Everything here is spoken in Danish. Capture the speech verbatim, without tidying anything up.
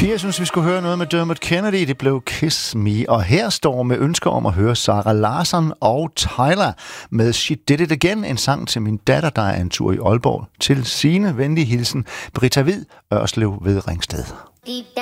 Jeg synes, vi skulle høre noget med Dermot Kennedy. Det blev Kiss Me. Og her står med ønsker om at høre Zara Larsson og Tyler med She Did It Again. En sang til min datter, der er en tur i Aalborg. Til Signe, venlig hilsen, Britta Hvid, Ørslev ved Ringsted.